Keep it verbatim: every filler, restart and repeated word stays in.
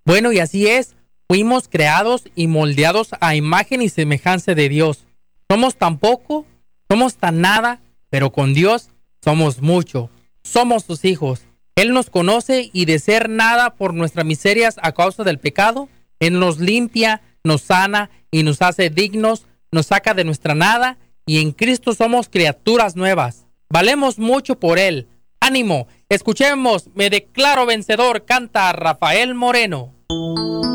Bueno, y así es, fuimos creados y moldeados a imagen y semejanza de Dios. Somos tan poco, somos tan nada, pero con Dios somos mucho. Somos sus hijos. Él nos conoce y de ser nada por nuestras miserias a causa del pecado, Él nos limpia, nos sana y nos hace dignos, nos saca de nuestra nada y en Cristo somos criaturas nuevas. Valemos mucho por Él. ¡Ánimo! Escuchemos, me declaro vencedor, canta Rafael Moreno.